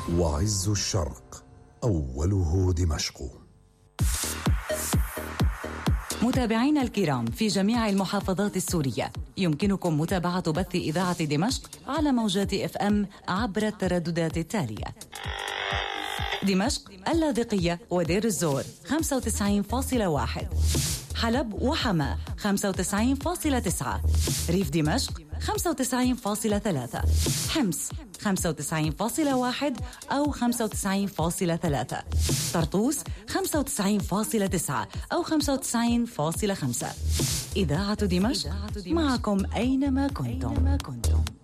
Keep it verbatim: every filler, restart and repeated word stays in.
وعز الشرق أوله دمشق. متابعينا الكرام في جميع المحافظات السورية، يمكنكم متابعة بث إذاعة دمشق على موجات اف ام عبر الترددات التالية: دمشق، اللاذقية ودير الزور خمسة وتسعين فاصلة واحد، حلب وحماة خمسة وتسعين فاصلة تسعة، ريف دمشق خمسة وتسعين فاصلة ثلاثة، حمص خمسة وتسعين فاصلة واحد أو خمسة وتسعين فاصلة ثلاثة، طرطوس خمسة وتسعين فاصلة تسعة أو خمسة وتسعين فاصلة خمسة. إذاعة دمشق معكم أينما كنتم.